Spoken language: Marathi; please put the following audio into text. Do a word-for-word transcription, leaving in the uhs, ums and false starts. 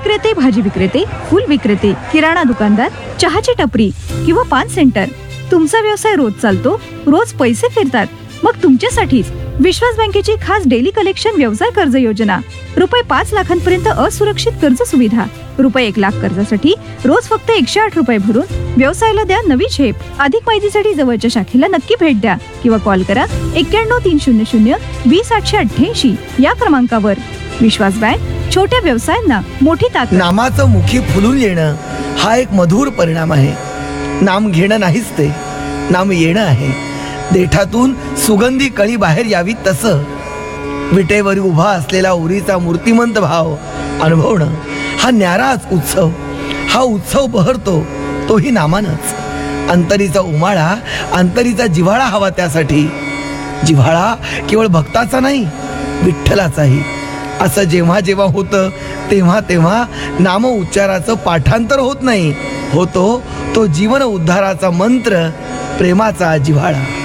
विक्रेते, भाजी विक्रेते, फूल विक्रेते, किराणा दुकानदार, चहाची टपरी किंवा पान सेंटर, तुमचा व्यवसाय रोज चालतो, रोज पैसे फिरतात, मग तुमच्यासाठीच विश्वास बँकेची खास डेली कलेक्शन व्यवसाय कर्ज योजना. रुपये पाच लाखांपर्यंत असुरक्षित कर्ज सुविधा. रुपये एक लाख कर्जासाठी रोज फक्त एकशे आठ रुपये भरून व्यवसायाला द्या नवी झेप. अधिक माहितीसाठी जवळच्या शाखेला नक्की भेट द्या किंवा कॉल करा एक्क्याण्णव तीन शून्य शून्य वीस आठशे अठ्ठ्याऐंशी या क्रमांकावर. विश्वास बँक, छोट्या व्यवसायांना मोठी ताकद. नामाचं मुखी फुलून येणं हा एक मधुर परिणाम आहे. नाम घेणं नाहीच ते, नाम येणं आहे. देठातून सुगंधी कळी बाहेर यावी तसं विटेवर उभा असलेला ओरीचा मूर्तिमंत भाव अनुभवणं हा न्याराच उत्सव. हा उत्सव बहरतो तोही नामानच. अंतरीचा उमाळा, अंतरीचा जिव्हाळा हवा त्यासाठी. जिव्हाळा केवळ भक्ताचा नाही, विठ्ठलाचाही. असं जेव्हा जेव्हा होतं तेव्हा तेव्हा नाम उच्चाराचं पाठांतर होत नाही. होतो तो जीवन उद्धाराचा मंत्र, प्रेमाचा जिव्हाळा.